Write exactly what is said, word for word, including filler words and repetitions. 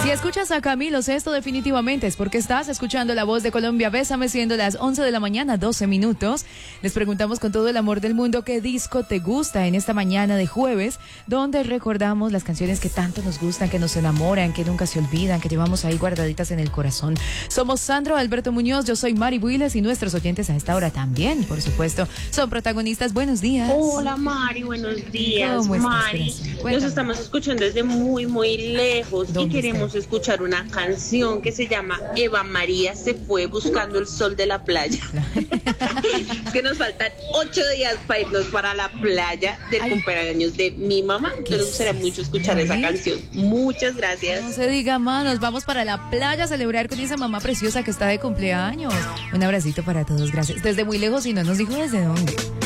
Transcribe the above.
Si escuchas a Camilo Sesto, definitivamente es porque estás escuchando La Voz de Colombia. Bésame, siendo las once de la mañana, doce minutos. Les preguntamos con todo el amor del mundo qué disco te gusta en esta mañana de jueves, donde recordamos las canciones que tanto nos gustan, que nos enamoran, que nunca se olvidan, que llevamos ahí guardaditas en el corazón. Somos Sandro Alberto Muñoz, yo soy Mari Builes y nuestros oyentes a esta hora también, por supuesto, son protagonistas. Buenos días. Hola Mari, buenos días. ¿Cómo estás, Mari, Cuéntame. nos estamos escuchando desde muy, muy lejos y queremos está? escuchar una canción que se llama Eva María se fue buscando el sol de la playa. Es que nos faltan ocho días para irnos para la playa del Ay. cumpleaños de mi mamá. Entonces nos gustaría mucho escuchar esa canción. Muchas gracias. No se diga más, nos vamos para la playa a celebrar con esa mamá preciosa que está de cumpleaños. Un abracito para todos, gracias. Desde muy lejos y no nos dijo desde dónde.